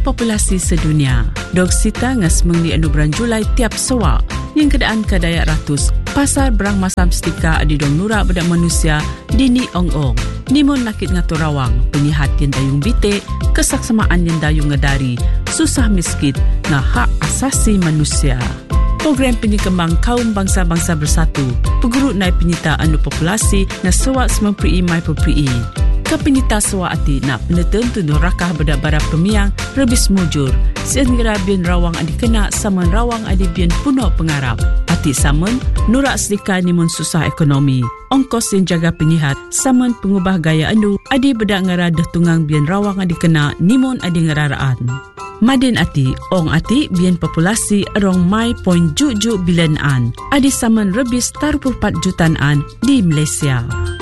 populasi sedunia. Dog sita ngas mengli anu bulan Julai tiap sewak. Yang kedaan kadaya ratus, pasar berang masam stika di dong nura bedak manusia dini ong-ong. Nimun nakit ngatur rawang, penyihat yang dayung bite, kesaksamaan yang dayung ngedari, susah miskin, na hak asasi manusia. Program penyekembang kaum bangsa-bangsa bersatu, pegurut naik penyita anu populasi na sewak 90 mai perpri. Kepenyita sewak ati nak penetun tunduh rakah bedak barap pemiang rebis mujur. Sehingga bian rawang adi kena saman rawang adi bian puno pengarap. Ati saman nurak sedika nimun susah ekonomi. Ongkos yang jaga penyihat saman pengubah gaya anu adi bedak ngaradah tunggang bian rawang adi kena nimun adi ngeraraan. Madin ati, ong ati bian populasi arong mai poin juju bilion an. Adi saman rebis 44 jutaan di Malaysia.